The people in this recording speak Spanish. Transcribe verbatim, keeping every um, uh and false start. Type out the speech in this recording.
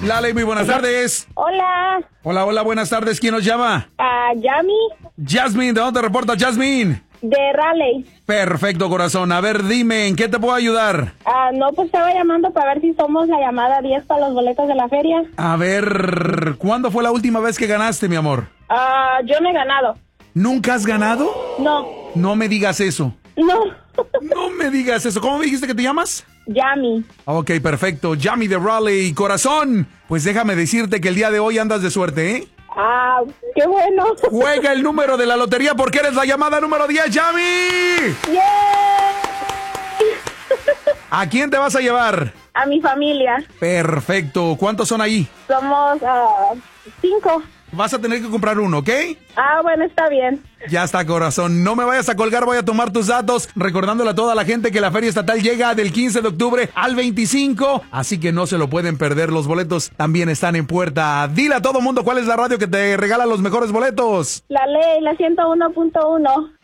Lale, muy buenas tardes. Hola. Hola, hola, buenas tardes. ¿Quién nos llama? Uh, Yami. Jasmine, ¿de dónde te reporta Jasmine? De Raleigh. Perfecto, corazón. A ver, dime, ¿en qué te puedo ayudar? Uh, no, pues estaba llamando para ver si somos la llamada diez para los boletos de la feria. A ver, ¿cuándo fue la última vez que ganaste, mi amor? Uh, yo no he ganado. ¿Nunca has ganado? No. No me digas eso. No. No me digas eso. ¿Cómo me dijiste que te llamas? Yami. Ok, perfecto. Yami de Raleigh. Corazón, pues déjame decirte que el día de hoy andas de suerte, ¿eh? Ah, qué bueno. Juega el número de la lotería porque eres la llamada número diez, Yami. ¡Yeah! ¿A quién te vas a llevar? A mi familia. Perfecto. ¿Cuántos son ahí? Somos uh, cinco. Vas a tener que comprar uno, ¿ok? Ah, bueno, está bien. Ya está, corazón. No me vayas a colgar, voy a tomar tus datos, recordándole a toda la gente que la Feria Estatal llega del quince de octubre al veinticinco, así que no se lo pueden perder. Los boletos también están en puerta. Dile a todo mundo cuál es la radio que te regala los mejores boletos. La Ley, la ciento uno punto uno.